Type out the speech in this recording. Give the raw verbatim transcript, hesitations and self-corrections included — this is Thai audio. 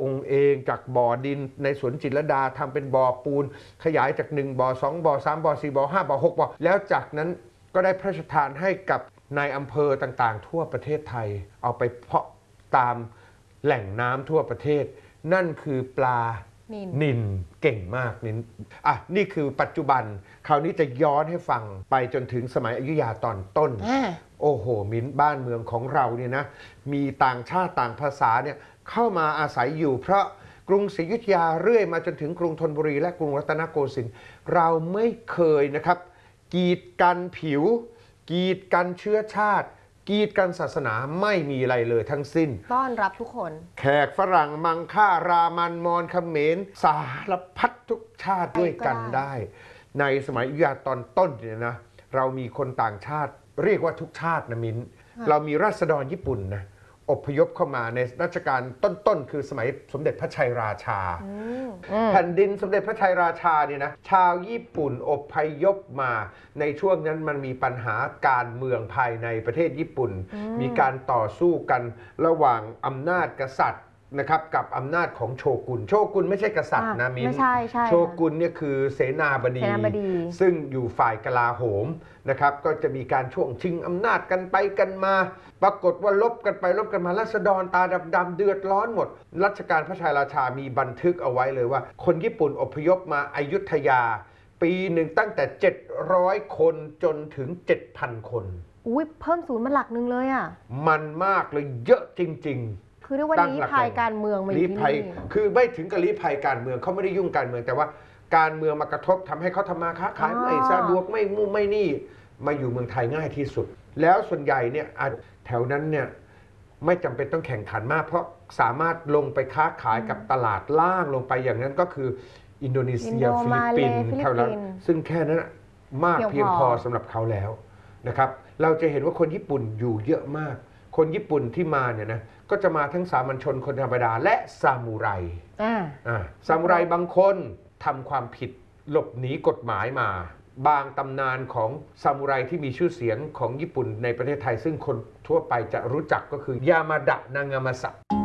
องค์เองจากบ่อดินในสวนจิตรลดาทำเป็นบ่อปูนขยายจากหนึ่งบ่อสองบ่อสามบ่อสี่บ่อห้าบ่อหกบ่อแล้วจากนั้นก็ได้พระราชทานให้กับนายอำเภอต่างๆทั่วประเทศไทยเอาไปเพาะตามแหล่งน้ำทั่วประเทศนั่นคือปลานิลเก่งมากนิลอ่ะนี่คือปัจจุบันคราวนี้จะย้อนให้ฟังไปจนถึงสมัยอยุธยาตอนต้นโอ้โหมิ้นบ้านเมืองของเราเนี่ยนะมีต่างชาติต่างภาษาเนี่ยเข้ามาอาศัยอยู่เพราะกรุงศรีอยุธยาเรื่อยมาจนถึงกรุงธนบุรีและกรุงรัตนโกสินทร์เราไม่เคยนะครับกีดกันผิวกีดกันเชื้อชาติกีดกันศาสนาไม่มีอะไรเลยทั้งสิ้นต้อนรับทุกคนแขกฝรั่งมังค่ารามันมอญเขมรสารพัดทุกชาติด้วยกันได้ในสมัยอยุธยาตอนต้นเนี่ยนะเรามีคนต่างชาติเรียกว่าทุกชาตินะมิ้นเรามีราษฎรญี่ปุ่นนะอพยพเข้ามาในรัชกาลต้นๆคือสมัยสมเด็จพระชัยราชาแผ่นดินสมเด็จพระชัยราชาเนี่ยนะชาวญี่ปุ่นอพยพมาในช่วงนั้นมันมีปัญหาการเมืองภายในประเทศญี่ปุ่นมีการต่อสู้กันระหว่างอำนาจกษัตริย์นะครับกับอำนาจของโชกุนโชกุนไม่ใช่กษัตริย์นะมิ้นโชกุนเนี่ยคือเสนาบดีซึ่งอยู่ฝ่ายกลาโหมนะครับก็จะมีการช่วงชิงอำนาจกันไปกันมาปรากฏว่าลบกันไปลบกันมาราษฎรตาดำๆเดือดร้อนหมดรัชกาลพระชัยราชามีบันทึกเอาไว้เลยว่าคนญี่ปุ่นอพยพมาอยุธยาปีหนึ่งตั้งแต่เจ็ดร้อยคนจนถึง เจ็ดพัน คนอุ้ยเพิ่มศูนย์มาหลักหนึ่งเลยอ่ะมันมากเลยเยอะจริงๆคือเรียกว่าลี้ภัยการเมืองมาอยู่ที่นี่คือไม่ถึงกับลี้ภัยการเมืองเขาไม่ได้ยุ่งการเมืองแต่ว่าการเมืองมากระทบทำให้เขาทำมาค้าขายไม่สะดวกไม่มุ่งไม่นี่มาอยู่เมืองไทยง่ายที่สุดแล้วส่วนใหญ่เนี่ยแถวนั้นเนี่ยไม่จำเป็นต้องแข่งขันมากเพราะสามารถลงไปค้าขายกับตลาดล่างลงไปอย่างนั้นก็คืออินโดนีเซียฟิลิปปินส์เท่านั้นซึ่งแค่นั้นมากเพียงพอสำหรับเขาแล้วนะครับเราจะเห็นว่าคนญี่ปุ่นอยู่เยอะมากคนญี่ปุ่นที่มาเนี่ยนะก็จะมาทั้งสามัญชนคนธรรมดาและซามูไรอ่าซามูไรบางคนทำความผิดหลบหนีกฎหมายมาบางตำนานของซามูไรที่มีชื่อเสียงของญี่ปุ่นในประเทศไทยซึ่งคนทั่วไปจะรู้จักก็คือยามาดะนางามาสะ